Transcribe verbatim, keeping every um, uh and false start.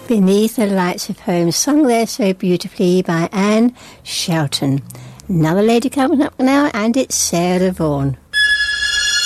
Beneath the Lights of Home, sung there so beautifully by Anne Shelton. Another lady coming up now, and it's Sarah Vaughan.